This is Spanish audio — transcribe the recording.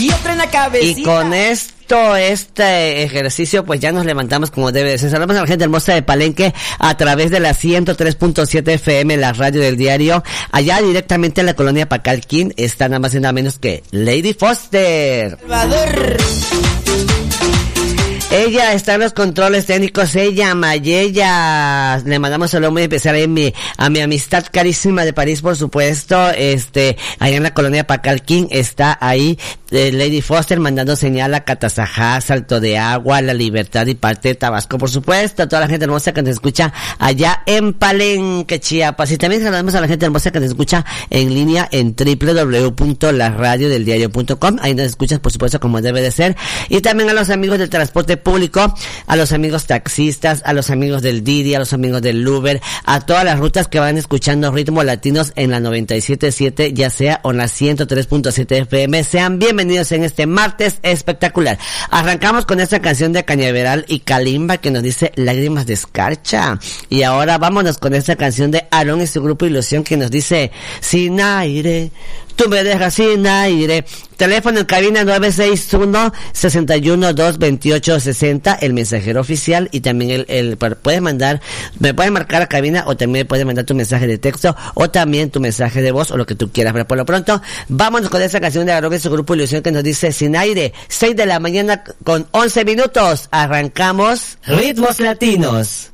y otra en la cabecita. Y con este ejercicio pues ya nos levantamos como debe de ser. Saludamos a la gente hermosa de Palenque a través de la 103.7 FM, la radio del diario. Allá directamente en la colonia Pacalquín está nada más y nada menos que Lady Foster. Salvador. Ella está en los controles técnicos, ella, Mayella. Le mandamos saludo muy especial a mi amistad carísima de París, por supuesto. Allá en la colonia Pacalquín está ahí Lady Foster mandando señal a Catazajá, Salto de Agua, La Libertad y parte de Tabasco, por supuesto. A toda la gente hermosa que nos escucha allá en Palenque, Chiapas. Y también saludamos a la gente hermosa que nos escucha en línea en www.laradiodeldiario.com. Ahí nos escuchas, por supuesto, como debe de ser. Y también a los amigos del transporte público, a los amigos taxistas, a los amigos del Didi, a los amigos del Uber, a todas las rutas que van escuchando ritmos latinos en la 97.7, ya sea o en la 103.7 FM. Sean bienvenidos en este martes espectacular. Arrancamos con esta canción de Cañaveral y Kalimba que nos dice Lágrimas de Escarcha. Y ahora vámonos con esta canción de Aarón y su grupo Ilusión que nos dice Sin aire, tú me dejas sin aire. Teléfono en cabina 961-61-228-60, el mensajero oficial, y también me puedes marcar a cabina, o también puedes mandar tu mensaje de texto, o también tu mensaje de voz, o lo que tú quieras. Pero por lo pronto, vámonos con esa canción de Aarón y su grupo Ilusión que nos dice Sin aire, 6 de la mañana con 11 minutos. Arrancamos Ritmos Latinos.